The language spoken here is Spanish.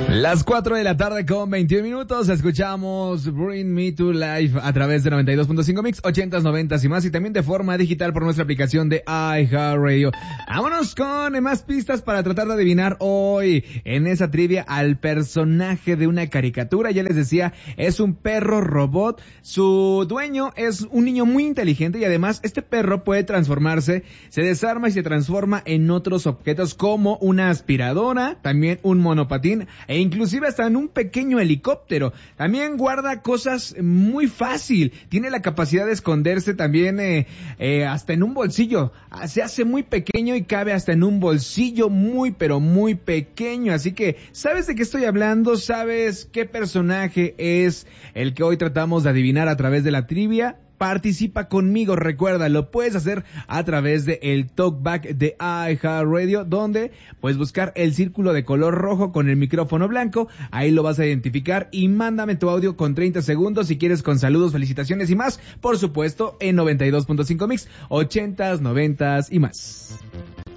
Las 4 de la tarde con 21 minutos, escuchamos Bring Me to Life a través de 92.5 Mix, 80s, 90s y más, y también de forma digital por nuestra aplicación de iHeartRadio. Vámonos con más pistas para tratar de adivinar hoy en esa trivia al personaje de una caricatura. Ya les decía, es un perro robot, su dueño es un niño muy inteligente y además este perro puede transformarse, se desarma y se transforma en otros objetos como una aspiradora, también un monopatín e inclusive hasta en un pequeño helicóptero. También guarda cosas muy fácil, tiene la capacidad de esconderse también hasta en un bolsillo, se hace muy pequeño y cabe hasta en un bolsillo muy pero muy pequeño, así que ¿sabes de qué estoy hablando? ¿Sabes qué personaje es el que hoy tratamos de adivinar a través de la trivia? Participa conmigo, recuerda, lo puedes hacer a través de el talkback de iHeartRadio, donde puedes buscar el círculo de color rojo con el micrófono blanco, ahí lo vas a identificar y mándame tu audio con 30 segundos si quieres, con saludos, felicitaciones y más, por supuesto en 92.5 Mix, 80s, 90s y más.